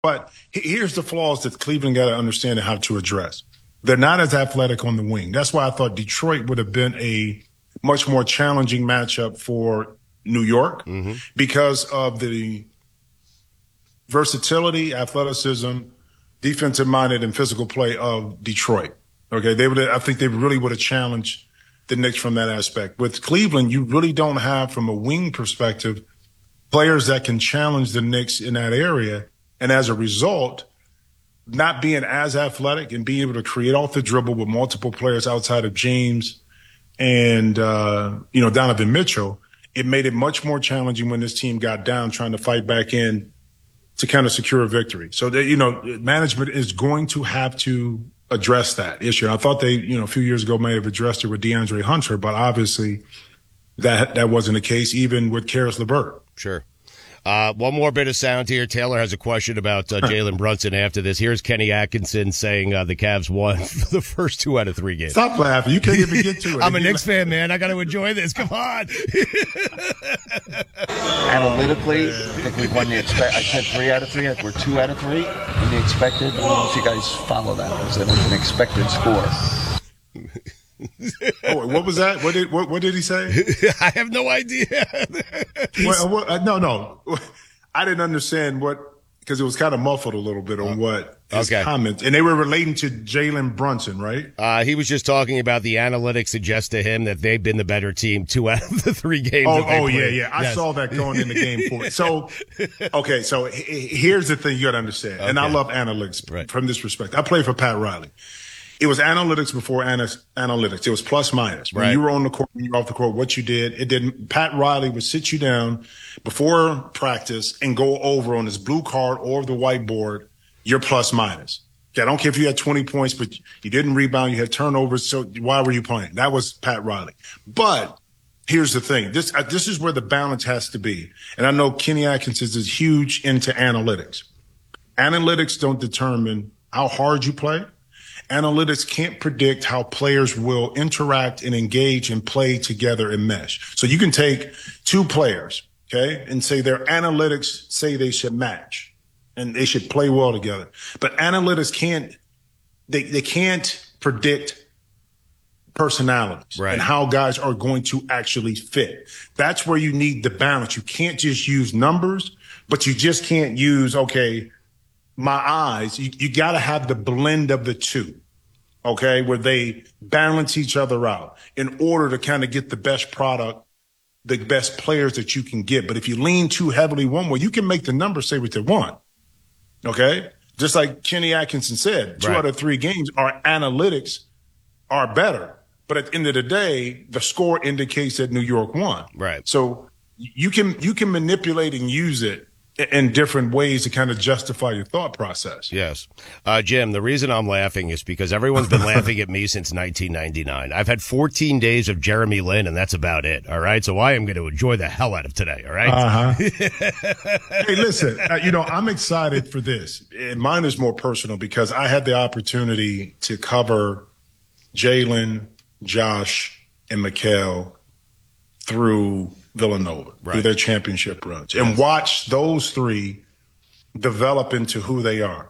But here's the flaws that Cleveland got to understand and how to address. They're not as athletic on the wing. That's why I thought Detroit would have been a much more challenging matchup for New York because of the versatility, athleticism, defensive minded, and physical play of Detroit. Okay, I think they really would have challenged the Knicks from that aspect. With Cleveland, you really don't have, from a wing perspective, players that can challenge the Knicks in that area. And as a result, not being as athletic and being able to create off the dribble with multiple players outside of James and, Donovan Mitchell, it made it much more challenging when this team got down trying to fight back in to kind of secure a victory. So, management is going to have to address that issue. I thought they, a few years ago may have addressed it with DeAndre Hunter, but obviously that wasn't the case, even with Karis LeVert. Sure. One more bit of sound here. Taylor has a question about Jalen Brunson after this. Here's Kenny Atkinson saying the Cavs won for the first 2 out of 3 games. Stop laughing. You can't even get to it. I'm a Knicks fan, man. I got to enjoy this. Come on. Analytically, I think we've won I said 3 out of 3. We're 2 out of 3 in the expected. I don't know if you guys follow that. It was an expected score. What was that? What did he say? I have no idea. No. I didn't understand because it was kind of muffled a little bit on what his comments. And they were relating to Jalen Brunson, right? He was just talking about the analytics suggest to him that they've been the better team 2 out of the 3 games. Yeah. I saw that going in the game 4. So here's the thing you got to understand. And I love analytics from this respect. I played for Pat Riley. It was analytics before analytics. It was plus minus. When you were on the court, when you were off the court, what you did, it didn't. Pat Riley would sit you down before practice and go over on his blue card or the whiteboard your plus minus. Okay, I don't care if you had 20 points, but you didn't rebound, you had turnovers, so why were you playing? That was Pat Riley. But here's the thing. This is where the balance has to be. And I know Kenny Atkinson is huge into analytics. Analytics don't determine how hard you play. Analytics can't predict how players will interact and engage and play together and mesh. So you can take 2 players, okay, and say their analytics say they should match and they should play well together. But analytics can't predict personalities and how guys are going to actually fit. That's where you need the balance. You can't just use numbers, but you just can't use, my eyes. You got to have the blend of the two, where they balance each other out in order to kind of get the best product, the best players that you can get. But if you lean too heavily one way, you can make the numbers say what they want. Just like Kenny Atkinson said, 2 out of 3 games, our analytics are better. But at the end of the day, the score indicates that New York won. Right. So you can manipulate and use it in different ways to kind of justify your thought process. Yes. Jim, the reason I'm laughing is because everyone's been laughing at me since 1999. I've had 14 days of Jeremy Lin, and that's about it. All right. So I am going to enjoy the hell out of today. All right. Hey, listen, I'm excited for this. And mine is more personal because I had the opportunity to cover Jalen, Josh, and Mikal through Villanova, through their championship runs, and watch those 3 develop into who they are.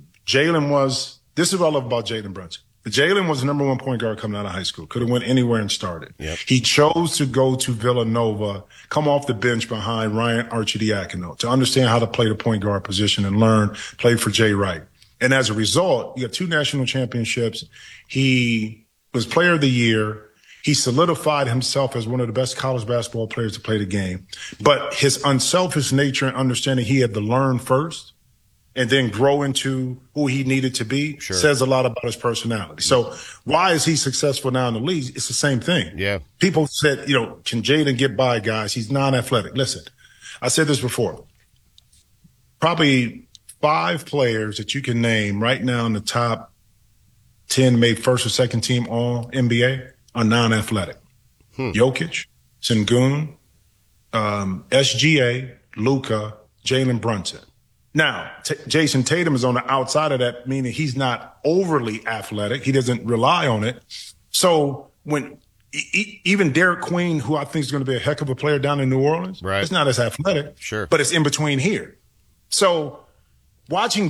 This is what I love about Jalen Brunson. Jalen was the number 1 point guard coming out of high school. Could have went anywhere and started. Yep. He chose to go to Villanova, come off the bench behind Ryan Arcidiacono to understand how to play the point guard position and learn, play for Jay Wright. And as a result, you have 2 national championships. He was player of the year. He solidified himself as one of the best college basketball players to play the game. But his unselfish nature and understanding he had to learn first and then grow into who he needed to be says a lot about his personality. So why is he successful now in the league? It's the same thing. Yeah. People said, can Jaden get by guys? He's non-athletic. Listen, I said this before. Probably 5 players that you can name right now in the top 10 made first or second team all NBA are non-athletic. Jokic, Sengun, SGA, Luka, Jalen Brunson. Now, Jason Tatum is on the outside of that, meaning he's not overly athletic. He doesn't rely on it. So when even Derek Queen, who I think is going to be a heck of a player down in New Orleans, it's not as athletic, but it's in between here. So watching